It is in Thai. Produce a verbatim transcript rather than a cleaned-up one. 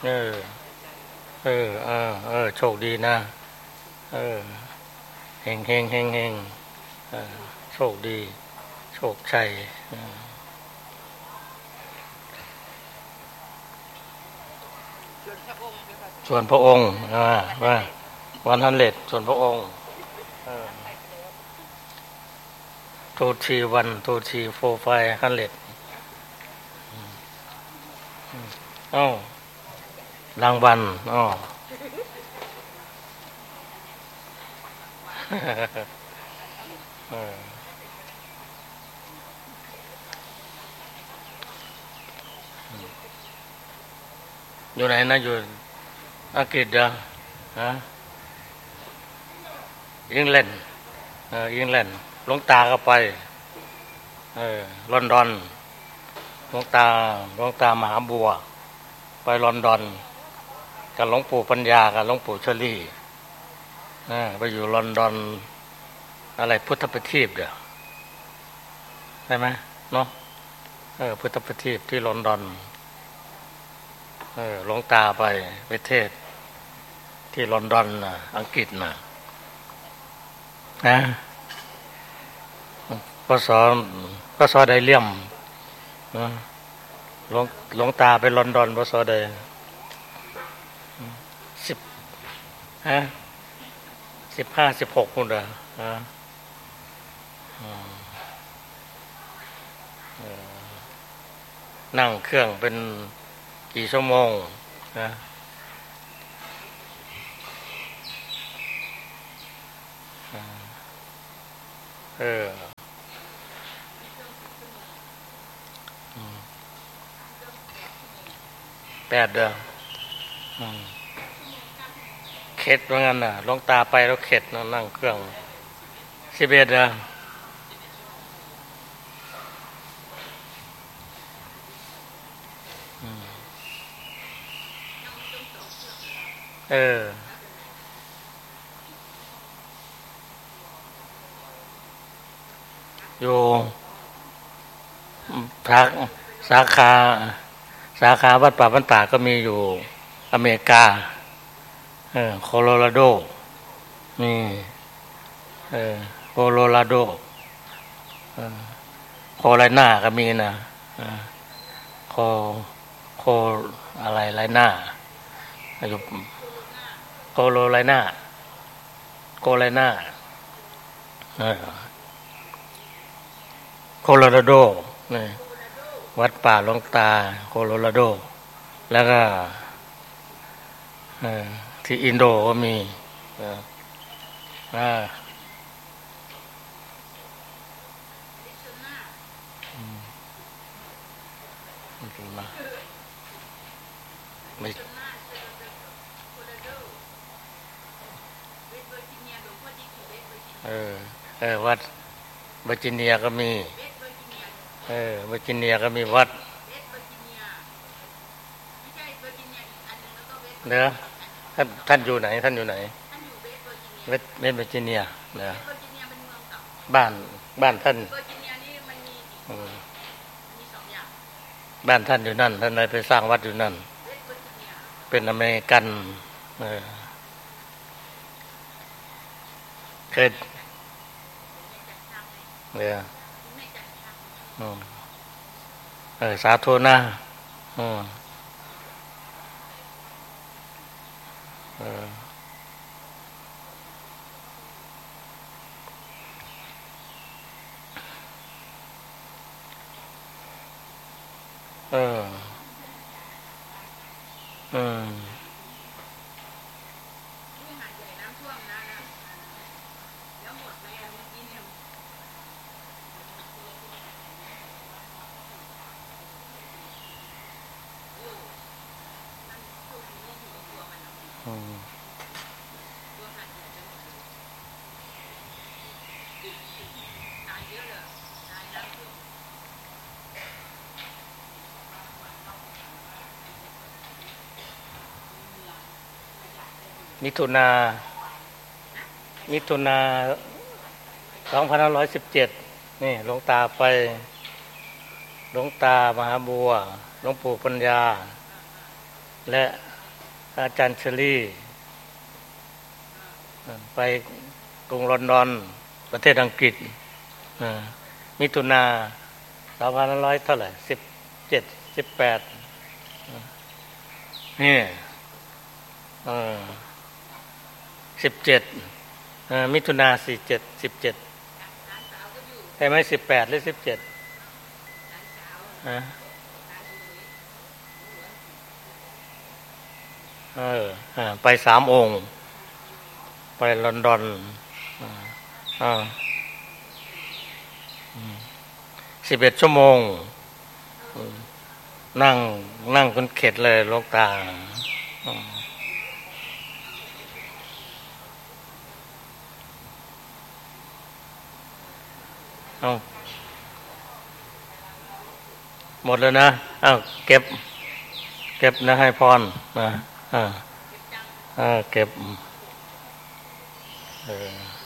เออเออเออเออโชคดีนะเออเฮงเฮงเฮงเฮงเออโชคดีโชคชัยส่วนพระองค์ว่าวันฮันเลดส่วนพระองค์ทูทีวันทูทีโฟร์ไฟฮันเลดอ้าวรางวัลอ้ออยู่ไหนนะอยู่อังกฤษเหรอฮะอังกฤษเอออังกฤษหลวงตาก็ไปเออลอนดอนหลวงตาหลวงตามหาบัวไปลอนดอนกับหลวงปู่ปัญญากับหลวงปู่เชอรี่นะไปอยู่ลอนดอนอะไรพุทธประทีปเดี๋ยวใช่ไหมเนาะเออพุทธประทีปที่ลอนดอนเออหลวงตาไปไปเทศที่ลอนดอนนะอังกฤษนะนะพศพศไดเลี่ยมนะหลวงหลวงตาไปลอนดอนพศใดสิบฮะสิบห้าสิบหกคนเหรอฮะนั่งเครื่องเป็นกี่ชั่วโมงนะเออแปดเดือนเข็ดว่างั้นน่ะลงตาไปแล้วเข็ดนะนั่งเครื่องสิบเอ็ดเดือนเอออยู่พักสาขาสาขาวัดป่าบ้านตาก็มีอยู่อเมริกาเออโคโลราโดนี่เออโคโลราโดเออโคไลนาก็มีนะโคโคอะไรไลนาอยู่โคโลไลนาโคไลนาเออโคโลราโดนี่วัดป่าหลวงตาโคโลราโดแล้วก็ที่อินโดก็มีอ่าไม่เออเออวัดเวอร์จิเนียก็มีเออเวอร์จิเนียก็มีวัดเนอะท่านท่านอยู่ไหนท่านอยู่ไหนเวสเวสเวอร์จิเนียเนอะบ้านบ้านท่านบ้านท่านอยู่นั่นท่านเลยไปสร้างวัดอยู่นั่นเป็นอเมริกันเออเคยเนี่ยเออสาธุนะอืมเออเอออืมมิถุนามิถุนาสองพันห้าร้อยสิบเจ็ดนี่หลวงตาไปหลวงตามหาบัวหลวงปู่ปัญญาและอาจารย์เชอรี่ไปกรุงลอนดอนประเทศอังกฤษมิถุนาสองพันร้อยเท่าไหร่สิบเจ็ดสิบแปดนี่สิบเจ็ดมิถุนาสี่เจ็ดสิบเจ็ดใช่ไหมสิบแปดหรือสิบเจ็ดเออไปสามองค์ไปลอนดอนสิบเอ็ดชั่วโมงนั่งนั่งจนเข็ดเลยหลวงตาเอาหมดแล้วนะเอาเก็บเก็บนะให้พรนะอ่าอ่าเก็บเออ